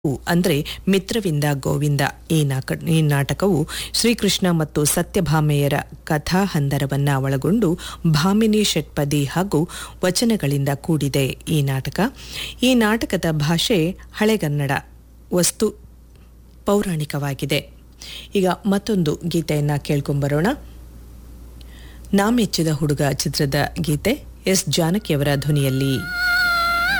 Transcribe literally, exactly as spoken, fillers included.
ಅಂದರೆ ಮಿತ್ರವಿಂದ ಗೋವಿಂದ ಈ ನಾಕ ಈ ನಾಟಕವು ಶ್ರೀಕೃಷ್ಣ ಮತ್ತು ಸತ್ಯಭಾಮೆಯರ ಕಥಾ ಹಂದರವನ್ನ ಒಳಗೊಂಡು ಭಾಮಿನಿ ಷಟ್ಪದಿ ಹಾಗೂ ವಚನಗಳಿಂದ ಕೂಡಿದೆ. ಈ ನಾಟಕ ಈ ನಾಟಕದ ಭಾಷೆ ಹಳೆಗನ್ನಡ, ವಸ್ತು ಪೌರಾಣಿಕವಾಗಿದೆ. ಈಗ ಮತ್ತೊಂದು ಗೀತೆಯನ್ನ ಕೇಳ್ಕೊಂಬರೋಣ. ನಾ ಮೆಚ್ಚಿದ ಹುಡುಗ ಚಿತ್ರದ ಗೀತೆ ಎಸ್ ಜಾನಕಿಯವರ ಧ್ವನಿಯಲ್ಲಿ.